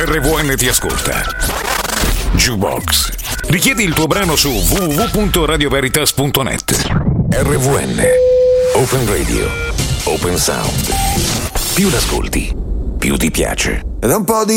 RVN ti ascolta. Jukebox. Richiedi il tuo brano su www.radioveritas.net. RVN. Open Radio. Open Sound. Più l'ascolti, più ti piace. Ed è un po' di